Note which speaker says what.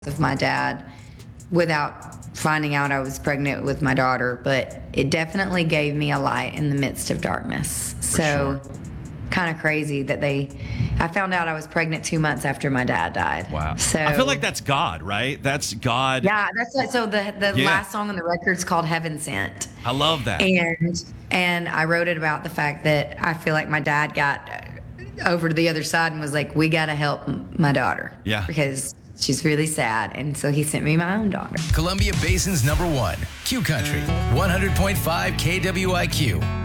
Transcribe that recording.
Speaker 1: of my dad without finding out I was pregnant with my daughter, but it definitely gave me a light in the midst of darkness. So kind of crazy that I found out I was pregnant 2 months after my dad died.
Speaker 2: Wow.
Speaker 1: So
Speaker 2: I feel like that's God, right? That's God.
Speaker 1: yeah, that's like, so the last song on the record is called Heaven Sent.
Speaker 2: I love that.
Speaker 1: And I wrote it about the fact that I feel like my dad got over to the other side and was like, we got to help my daughter.
Speaker 2: Yeah.
Speaker 1: Because she's really sad. And so he sent me my own daughter.
Speaker 3: Columbia Basin's #1, Q Country, 100.5 KWIQ.